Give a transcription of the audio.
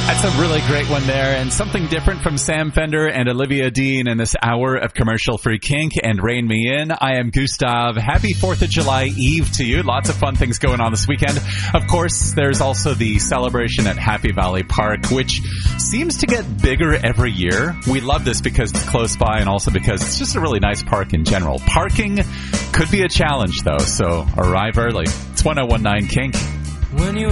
That's a really great one there, and something different from Sam Fender and Olivia Dean in this hour of commercial-free kink and Rein Me In. I am Gustav. Happy 4th of July Eve to you. Lots of fun things going on this weekend. Of course, there's also the celebration at Happy Valley Park, which seems to get bigger every year. We love this because it's close by and also because it's just a really nice park in general. Parking could be a challenge, though, so arrive early. It's 101.9 Kink. When you